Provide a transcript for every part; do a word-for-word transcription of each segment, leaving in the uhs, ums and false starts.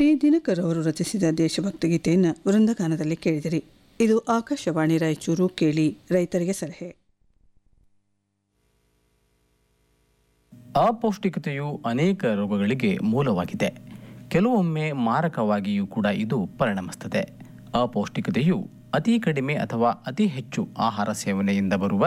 ದಿನಕರ್ ಅವರು ರಚಿಸಿದ ದೇಶಭಕ್ತಿ ಗೀತೆಯನ್ನು ವೃಂದಗಾನದಲ್ಲಿ ಕೇಳಿದಿರಿ. ಇದು ಆಕಾಶವಾಣಿ ರಾಯಚೂರು. ಕೇಳಿ ರೈತರಿಗೆ ಸಲಹೆ. ಅಪೌಷ್ಟಿಕತೆಯು ಅನೇಕ ರೋಗಗಳಿಗೆ ಮೂಲವಾಗಿದೆ. ಕೆಲವೊಮ್ಮೆ ಮಾರಕವಾಗಿಯೂ ಕೂಡ ಇದು ಪರಿಣಮಿಸುತ್ತದೆ. ಅಪೌಷ್ಟಿಕತೆಯು ಅತಿ ಕಡಿಮೆ ಅಥವಾ ಅತಿ ಹೆಚ್ಚು ಆಹಾರ ಸೇವನೆಯಿಂದ ಬರುವ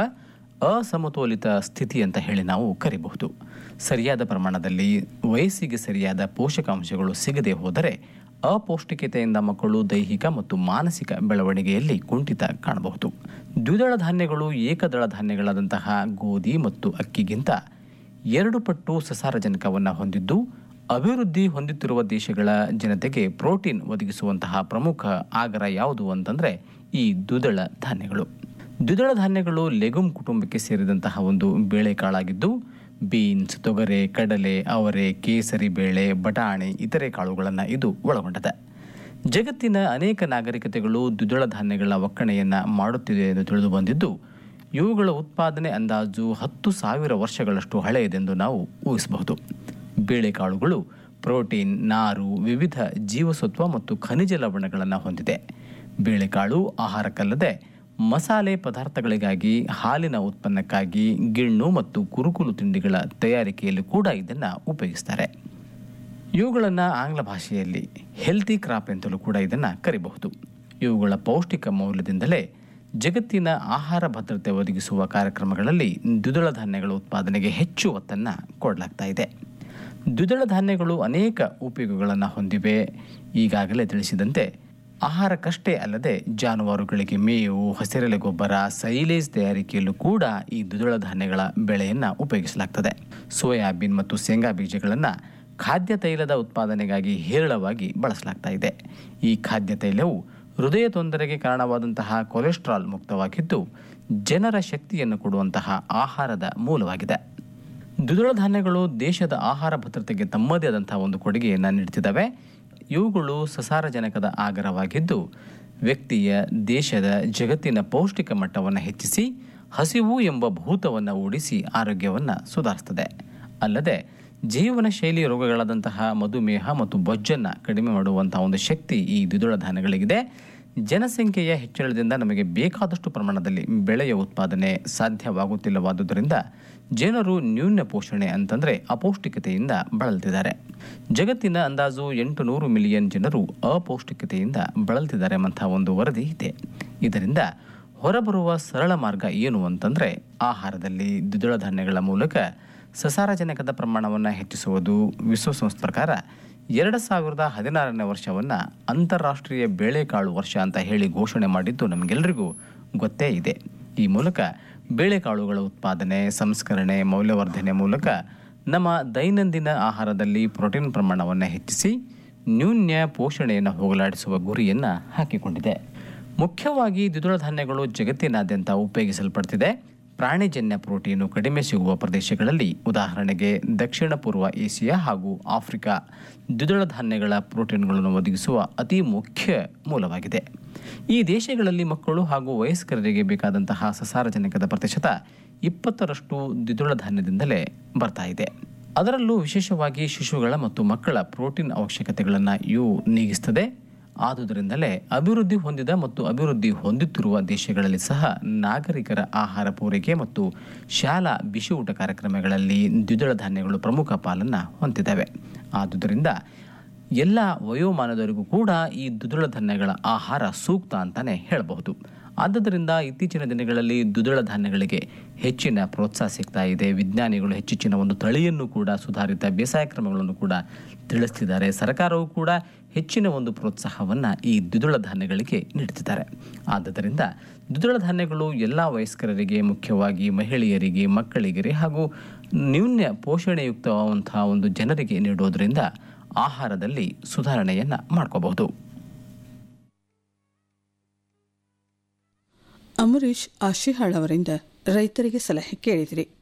ಅಸಮತೋಲಿತ ಸ್ಥಿತಿ ಅಂತ ಹೇಳಿ ನಾವು ಕರಿಬಹುದು. ಸರಿಯಾದ ಪ್ರಮಾಣದಲ್ಲಿ ವಯಸ್ಸಿಗೆ ಸರಿಯಾದ ಪೋಷಕಾಂಶಗಳು ಸಿಗದೆ ಹೋದರೆ ಅಪೌಷ್ಟಿಕತೆಯಿಂದ ಮಕ್ಕಳು ದೈಹಿಕ ಮತ್ತು ಮಾನಸಿಕ ಬೆಳವಣಿಗೆಯಲ್ಲಿ ಕುಂಠಿತ ಕಾಣಬಹುದು. ದ್ವಿದಳ ಧಾನ್ಯಗಳು ಏಕದಳ ಧಾನ್ಯಗಳಾದಂತಹ ಗೋಧಿ ಮತ್ತು ಅಕ್ಕಿಗಿಂತ ಎರಡು ಪಟ್ಟು ಸಸಾರಜನಕವನ್ನು ಹೊಂದಿದ್ದು, ಅಭಿವೃದ್ಧಿ ಹೊಂದುತ್ತಿರುವ ದೇಶಗಳ ಜನತೆಗೆ ಪ್ರೋಟೀನ್ ಒದಗಿಸುವಂತಹ ಪ್ರಮುಖ ಆಗರ ಯಾವುದು ಅಂತಂದರೆ ಈ ದ್ವಿದಳ ಧಾನ್ಯಗಳು. ದ್ವಿದಳ ಧಾನ್ಯಗಳು ಲೆಗುಮ್ ಕುಟುಂಬಕ್ಕೆ ಸೇರಿದಂತಹ ಒಂದು ಬೇಳೆಕಾಳಾಗಿದ್ದು, ಬೀನ್ಸ್, ತೊಗರೆ, ಕಡಲೆ, ಅವರೆ, ಕೇಸರಿ ಬೇಳೆ, ಬಟಾಣಿ ಇತರೆ ಕಾಳುಗಳನ್ನು ಇದು ಒಳಗೊಂಡಿದೆ. ಜಗತ್ತಿನ ಅನೇಕ ನಾಗರಿಕತೆಗಳು ದ್ವಿದಳ ಧಾನ್ಯಗಳ ಒಕ್ಕಣೆಯನ್ನು ಮಾಡುತ್ತಿದೆ ಎಂದು ತಿಳಿದು ಬಂದಿದ್ದು, ಇವುಗಳ ಉತ್ಪಾದನೆ ಅಂದಾಜು ಹತ್ತು ಸಾವಿರ ವರ್ಷಗಳಷ್ಟು ಹಳೆಯದೆಂದು ನಾವು ಊಹಿಸಬಹುದು. ಬೇಳೆಕಾಳುಗಳು ಪ್ರೋಟೀನ್, ನಾರು, ವಿವಿಧ ಜೀವಸತ್ವ ಮತ್ತು ಖನಿಜ ಲವಣಗಳನ್ನು ಹೊಂದಿದೆ. ಬೇಳೆಕಾಳು ಆಹಾರಕ್ಕಲ್ಲದೆ ಮಸಾಲೆ ಪದಾರ್ಥಗಳಿಗಾಗಿ, ಹಾಲಿನ ಉತ್ಪನ್ನಕ್ಕಾಗಿ, ಗಿಣ್ಣು ಮತ್ತು ಕುರುಕುಲು ತಿಂಡಿಗಳ ತಯಾರಿಕೆಯಲ್ಲಿ ಕೂಡ ಇದನ್ನು ಉಪಯೋಗಿಸ್ತಾರೆ. ಇವುಗಳನ್ನು ಆಂಗ್ಲ ಭಾಷೆಯಲ್ಲಿ ಹೆಲ್ತಿ ಕ್ರಾಪ್ ಅಂತಲೂ ಕೂಡ ಇದನ್ನು ಕರಿಬಹುದು. ಇವುಗಳ ಪೌಷ್ಟಿಕ ಮೌಲ್ಯದಿಂದಲೇ ಜಗತ್ತಿನ ಆಹಾರ ಭದ್ರತೆ ಒದಗಿಸುವ ಕಾರ್ಯಕ್ರಮಗಳಲ್ಲಿ ದ್ವಿದಳ ಧಾನ್ಯಗಳ ಉತ್ಪಾದನೆಗೆ ಹೆಚ್ಚು ಒತ್ತನ್ನು ಕೊಡಲಾಗ್ತಾ ಇದೆ. ದ್ವಿದಳ ಧಾನ್ಯಗಳು ಅನೇಕ ಉಪಯೋಗಗಳನ್ನು ಹೊಂದಿವೆ. ಈಗಾಗಲೇ ತಿಳಿಸಿದಂತೆ ಆಹಾರಕ್ಕಷ್ಟೇ ಅಲ್ಲದೆ ಜಾನುವಾರುಗಳಿಗೆ ಮೇವು, ಹಸಿರೆಲೆ ಗೊಬ್ಬರ, ಸೈಲೇಜ್ ತಯಾರಿಕೆಯಲ್ಲೂ ಕೂಡ ಈ ದ್ವಿದಳ ಧಾನ್ಯಗಳ ಬೆಳೆಯನ್ನು ಉಪಯೋಗಿಸಲಾಗ್ತದೆ. ಸೋಯಾಬೀನ್ ಮತ್ತು ಶೇಂಗಾ ಬೀಜಗಳನ್ನು ಖಾದ್ಯ ತೈಲದ ಉತ್ಪಾದನೆಗಾಗಿ ಹೇರಳವಾಗಿ ಬಳಸಲಾಗ್ತಾ ಇದೆ. ಈ ಖಾದ್ಯ ತೈಲವು ಹೃದಯ ತೊಂದರೆಗೆ ಕಾರಣವಾದಂತಹ ಕೊಲೆಸ್ಟ್ರಾಲ್ ಮುಕ್ತವಾಗಿದ್ದು, ಜನರ ಶಕ್ತಿಯನ್ನು ಕೊಡುವಂತಹ ಆಹಾರದ ಮೂಲವಾಗಿದೆ. ದ್ವಿದಳ ಧಾನ್ಯಗಳು ದೇಶದ ಆಹಾರ ಭದ್ರತೆಗೆ ತಮ್ಮದೇ ಆದಂತಹ ಒಂದು ಕೊಡುಗೆಯನ್ನು ನೀಡುತ್ತಿದ್ದಾವೆ. ಇವುಗಳು ಸಸಾರಜನಕದ ಆಗರವಾಗಿದ್ದು, ವ್ಯಕ್ತಿಯ, ದೇಶದ, ಜಗತ್ತಿನ ಪೌಷ್ಟಿಕ ಮಟ್ಟವನ್ನು ಹೆಚ್ಚಿಸಿ ಹಸಿವು ಎಂಬ ಭೂತವನ್ನು ಓಡಿಸಿ ಆರೋಗ್ಯವನ್ನು ಸುಧಾರಿಸುತ್ತದೆ. ಅಲ್ಲದೆ ಜೀವನ ಶೈಲಿ ರೋಗಗಳಾದಂತಹ ಮಧುಮೇಹ ಮತ್ತು ಬೊಜ್ಜನ್ನು ಕಡಿಮೆ ಮಾಡುವಂತಹ ಒಂದು ಶಕ್ತಿ ಈ ದ್ವಿದಳ ಧಾನ್ಯಗಳಿಗಿದೆ. ಜನಸಂಖ್ಯೆಯ ಹೆಚ್ಚಳದಿಂದ ನಮಗೆ ಬೇಕಾದಷ್ಟು ಪ್ರಮಾಣದಲ್ಲಿ ಬೆಳೆಯ ಉತ್ಪಾದನೆ ಸಾಧ್ಯವಾಗುತ್ತಿಲ್ಲವಾದುದರಿಂದ ಜನರು ನ್ಯೂನ ಪೋಷಣೆ ಅಂತಂದರೆ ಅಪೌಷ್ಟಿಕತೆಯಿಂದ ಬಳಲ್ತಿದ್ದಾರೆ. ಜಗತ್ತಿನ ಅಂದಾಜು ಎಂಟು ನೂರು ಮಿಲಿಯನ್ ಜನರು ಅಪೌಷ್ಟಿಕತೆಯಿಂದ ಬಳಲ್ತಿದ್ದಾರೆ ಎಂಬಂತಹ ಒಂದು ವರದಿ ಇದೆ. ಇದರಿಂದ ಹೊರಬರುವ ಸರಳ ಮಾರ್ಗ ಏನು ಅಂತಂದರೆ ಆಹಾರದಲ್ಲಿ ದ್ವಿದಳ ಧಾನ್ಯಗಳ ಮೂಲಕ ಸಸಾರಜನಕದ ಪ್ರಮಾಣವನ್ನು ಹೆಚ್ಚಿಸುವುದು. ವಿಶ್ವಸಂಸ್ಥೆ ಪ್ರಕಾರ ಎರಡು ಸಾವಿರದ ಹದಿನಾರನೇ ವರ್ಷವನ್ನು ಅಂತಾರಾಷ್ಟ್ರೀಯ ಬೇಳೆಕಾಳು ವರ್ಷ ಅಂತ ಹೇಳಿ ಘೋಷಣೆ ಮಾಡಿದ್ದು ನಮಗೆಲ್ಲರಿಗೂ ಗೊತ್ತೇ ಇದೆ. ಈ ಮೂಲಕ ಬೇಳೆಕಾಳುಗಳ ಉತ್ಪಾದನೆ, ಸಂಸ್ಕರಣೆ, ಮೌಲ್ಯವರ್ಧನೆ ಮೂಲಕ ನಮ್ಮ ದೈನಂದಿನ ಆಹಾರದಲ್ಲಿ ಪ್ರೋಟೀನ್ ಪ್ರಮಾಣವನ್ನು ಹೆಚ್ಚಿಸಿ ನ್ಯೂನ್ಯ ಪೋಷಣೆಯನ್ನು ಹೋಗಲಾಡಿಸುವ ಗುರಿಯನ್ನು ಹಾಕಿಕೊಂಡಿದೆ. ಮುಖ್ಯವಾಗಿ ದ್ವಿದಳ ಧಾನ್ಯಗಳು ಜಗತ್ತಿನಾದ್ಯಂತ ಉಪಯೋಗಿಸಲ್ಪಡ್ತಿದೆ. ಪ್ರಾಣಿಜನ್ಯ ಪ್ರೋಟೀನು ಕಡಿಮೆ ಸಿಗುವ ಪ್ರದೇಶಗಳಲ್ಲಿ, ಉದಾಹರಣೆಗೆ ದಕ್ಷಿಣ ಪೂರ್ವ ಏಷ್ಯಾ ಹಾಗೂ ಆಫ್ರಿಕಾ, ದ್ವಿದಳ ಧಾನ್ಯಗಳ ಪ್ರೋಟೀನ್ಗಳನ್ನು ಒದಗಿಸುವ ಅತಿ ಮುಖ್ಯ ಮೂಲವಾಗಿದೆ. ಈ ದೇಶಗಳಲ್ಲಿ ಮಕ್ಕಳು ಹಾಗೂ ವಯಸ್ಕರಿಗೆ ಬೇಕಾದಂತಹ ಸಸಾರಜನಕದ ಪ್ರತಿಶತ ಇಪ್ಪತ್ತರಷ್ಟು ದ್ವಿದಳ ಧಾನ್ಯದಿಂದಲೇ ಬರ್ತಾ ಇದೆ. ಅದರಲ್ಲೂ ವಿಶೇಷವಾಗಿ ಶಿಶುಗಳ ಮತ್ತು ಮಕ್ಕಳ ಪ್ರೋಟೀನ್ ಅವಶ್ಯಕತೆಗಳನ್ನು ಇವು ನೀಗಿಸ್ತದೆ. ಆದುದರಿಂದಲೇ ಅಭಿವೃದ್ಧಿ ಹೊಂದಿದ ಮತ್ತು ಅಭಿವೃದ್ಧಿ ಹೊಂದುತ್ತಿರುವ ದೇಶಗಳಲ್ಲಿ ಸಹ ನಾಗರಿಕರ ಆಹಾರ ಪೂರೈಕೆ ಮತ್ತು ಶಾಲಾ ಬಿಸಿ ಊಟ ಕಾರ್ಯಕ್ರಮಗಳಲ್ಲಿ ದ್ವಿದಳ ಧಾನ್ಯಗಳು ಪ್ರಮುಖ ಪಾಲನ್ನು ಹೊಂದಿದ್ದಾವೆ. ಆದುದರಿಂದ ಎಲ್ಲ ವಯೋಮಾನದವರಿಗೂ ಕೂಡ ಈ ದ್ವಿದಳ ಧಾನ್ಯಗಳ ಆಹಾರ ಸೂಕ್ತ ಅಂತಲೇ ಹೇಳಬಹುದು. ಆದ್ದರಿಂದ ಇತ್ತೀಚಿನ ದಿನಗಳಲ್ಲಿ ದ್ವಿದಳ ಧಾನ್ಯಗಳಿಗೆ ಹೆಚ್ಚಿನ ಪ್ರೋತ್ಸಾಹ ಸಿಗ್ತಾ ಇದೆ. ವಿಜ್ಞಾನಿಗಳು ಹೆಚ್ಚಿನ ಒಂದು ತಳಿಯನ್ನು ಕೂಡ, ಸುಧಾರಿತ ಬೇಸಾಯ ಕ್ರಮಗಳನ್ನು ಕೂಡ ತಿಳಿಸ್ತಿದ್ದಾರೆ. ಸರ್ಕಾರವು ಕೂಡ ಹೆಚ್ಚಿನ ಒಂದು ಪ್ರೋತ್ಸಾಹವನ್ನು ಈ ದ್ವಿದಳ ಧಾನ್ಯಗಳಿಗೆ ನೀಡುತ್ತಿದ್ದಾರೆ. ಆದ್ದರಿಂದ ದ್ವಿದಳ ಧಾನ್ಯಗಳು ಎಲ್ಲ ವಯಸ್ಕರಿಗೆ, ಮುಖ್ಯವಾಗಿ ಮಹಿಳೆಯರಿಗೆ, ಮಕ್ಕಳಿಗೆ ಹಾಗೂ ನ್ಯೂನ್ಯ ಪೋಷಣೆಯುಕ್ತವಾದಂತಹ ಒಂದು ಜನರಿಗೆ ನೀಡೋದರಿಂದ ಆಹಾರದಲ್ಲಿ ಸುಧಾರಣೆಯನ್ನು ಮಾಡ್ಕೋಬಹುದು. ಅಮರೀಶ್ ಆಶಿಹಾಳ್ ಅವರಿಂದ ರೈತರಿಗೆ ಸಲಹೆ ಕೇಳಿದಿರಿ.